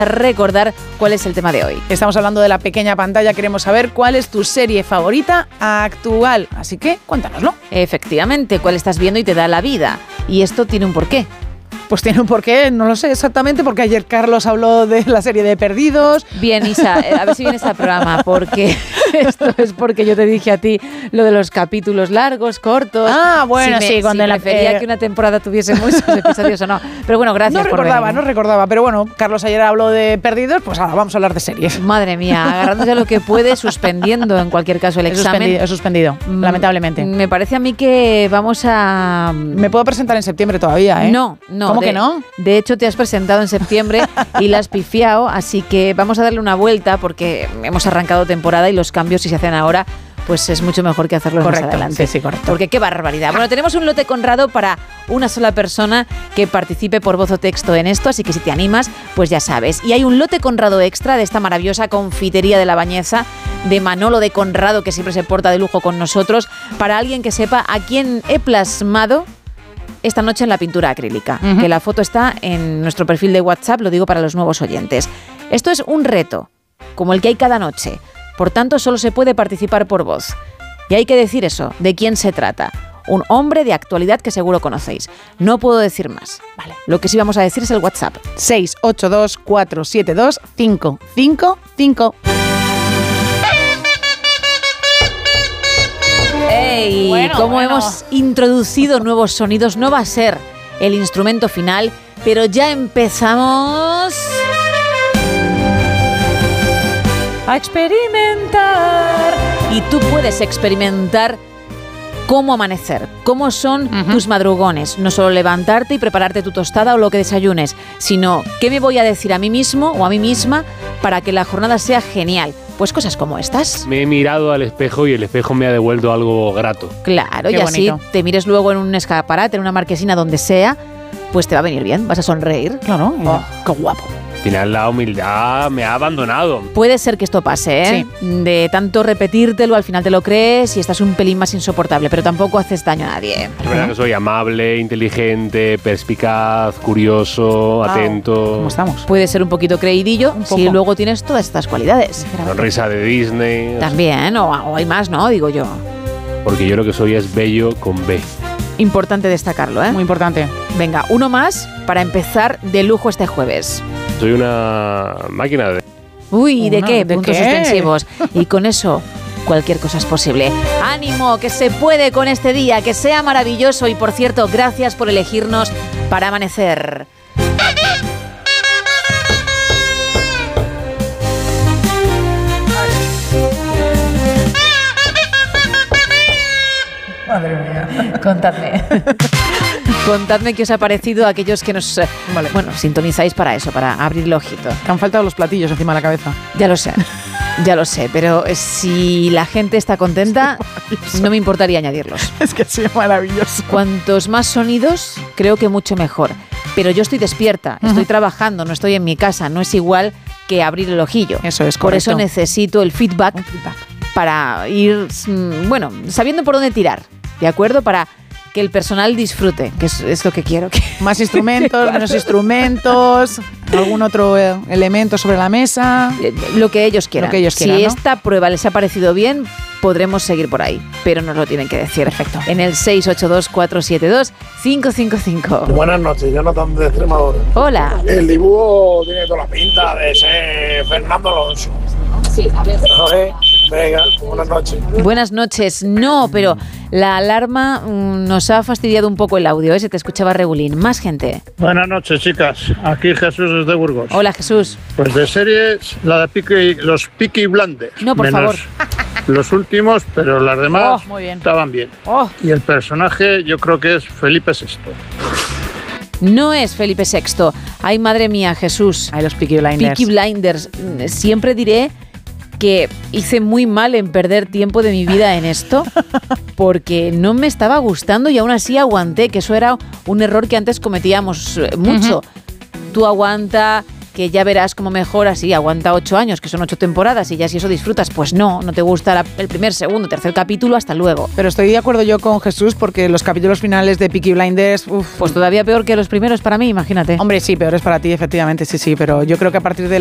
recordar cuál es el tema de hoy. Estamos hablando de la pequeña pantalla, queremos saber cuál es tu serie favorita actual, así que cuéntanoslo. Efectivamente, cuál estás viendo y te da la vida. Y esto tiene un porqué. Pues tiene un porqué, no lo sé exactamente, porque ayer Carlos habló de la serie de Perdidos. Bien, Isa, a ver si vienes al programa, porque esto es porque yo te dije a ti lo de los capítulos largos, cortos. Ah, bueno, sí, cuando prefería que una temporada tuviese muchos episodios o no. Pero bueno, gracias por venir. No recordaba, pero bueno, Carlos ayer habló de Perdidos, pues ahora vamos a hablar de series. Madre mía, agarrándose a lo que puede, suspendiendo en cualquier caso el examen. He suspendido, lamentablemente. Me parece a mí que vamos a... Me puedo presentar en septiembre todavía, ¿eh? No. ¿Cómo que no? De hecho, te has presentado en septiembre y la has pifiado, así que vamos a darle una vuelta porque hemos arrancado temporada y los cambios, si se hacen ahora, pues es mucho mejor que hacerlos más adelante. Sí, correcto. Porque qué barbaridad. Bueno, tenemos un lote Conrado para una sola persona que participe por voz o texto en esto, así que si te animas, pues ya sabes. Y hay un lote Conrado extra de esta maravillosa confitería de La Bañeza, de Manolo de Conrado, que siempre se porta de lujo con nosotros, para alguien que sepa a quién he plasmado esta noche en la pintura acrílica, que la foto está en nuestro perfil de WhatsApp, lo digo para los nuevos oyentes. Esto es un reto, como el que hay cada noche, por tanto solo se puede participar por voz. Y hay que decir eso, de quién se trata. Un hombre de actualidad que seguro conocéis. No puedo decir más. Vale. Lo que sí vamos a decir es el WhatsApp. 682-472-555. ¡Ey! Como hemos introducido nuevos sonidos, no va a ser el instrumento final, pero ya empezamos a experimentar. Y tú puedes experimentar cómo amanecer, cómo son tus madrugones. No solo levantarte y prepararte tu tostada o lo que desayunes, sino qué me voy a decir a mí mismo o a mí misma para que la jornada sea genial. Pues cosas como estas. Me he mirado al espejo y el espejo me ha devuelto algo grato. Claro, qué y así bonito. te mires luego en un escaparate, en una marquesina, donde sea, pues te va a venir bien, vas a sonreír. Claro, qué guapo. Al final la humildad me ha abandonado. Puede ser que esto pase, ¿eh? Sí. De tanto repetírtelo, al final te lo crees y estás un pelín más insoportable, pero tampoco haces daño a nadie. Es verdad que soy amable, inteligente, perspicaz, curioso, atento. ¿Cómo estamos? Puede ser un poquito creidillo Un poco. si luego tienes todas estas cualidades. Sonrisa de Disney. También, o hay más, ¿no? Digo yo. Porque yo lo que soy es bello con B. Importante destacarlo, ¿eh? Muy importante. Venga, uno más para empezar de lujo este jueves. Soy una máquina de... Uy, ¿de qué? ¿De Puntos qué? suspensivos. Y con eso, cualquier cosa es posible. ¡Ánimo! Que se puede con este día, que sea maravilloso. Y por cierto, gracias por elegirnos para amanecer. Madre mía. Contadme. Contadme qué os ha parecido a aquellos que nos sintonizáis para eso, para abrir el ojito. Te han faltado los platillos encima de la cabeza. Ya lo sé, pero si la gente está contenta, no me importaría añadirlos. Es que sí, maravilloso. Cuantos más sonidos, creo que mucho mejor. Pero yo estoy despierta, estoy trabajando, no estoy en mi casa, no es igual que abrir el ojillo. Eso es Por correcto. eso necesito el feedback para ir, sabiendo por dónde tirar, ¿de acuerdo? Para que el personal disfrute, que es lo que quiero. Más instrumentos, menos instrumentos, algún otro elemento sobre la mesa. Lo que ellos quieran. Lo que ellos quieran, si ¿no? esta prueba les ha parecido bien, podremos seguir por ahí, pero nos lo tienen que decir. Perfecto. En el 682-472-555. Buenas noches, Jonathan de Extremadura. Hola. El dibujo tiene toda la pinta de ser Fernando Alonso. Sí, a ver. Venga, buenas noches. Buenas noches. No, pero la alarma nos ha fastidiado un poco el audio, ¿eh? Se te escuchaba regulín. Más gente. Buenas noches, chicas. Aquí Jesús desde Burgos. Hola, Jesús. Pues de series, la de los Peaky Blinders. No, por menos los últimos, pero las demás muy bien. estaban bien. Oh. Y el personaje yo creo que es Felipe VI. No es Felipe VI. Ay, madre mía, Jesús. Ay, los Peaky Blinders. Peaky Blinders. Siempre diré que hice muy mal en perder tiempo de mi vida en esto porque no me estaba gustando y aún así aguanté, que eso era un error que antes cometíamos mucho. Tú aguanta, que ya verás cómo mejora, sí, aguanta 8 años, que son 8 temporadas, y ya si eso disfrutas, pues no te gusta el primer, segundo, tercer capítulo, hasta luego. Pero estoy de acuerdo yo con Jesús, porque los capítulos finales de Peaky Blinders, Pues todavía peor que los primeros para mí, imagínate. Hombre, sí, peores para ti, efectivamente, sí, pero yo creo que a partir de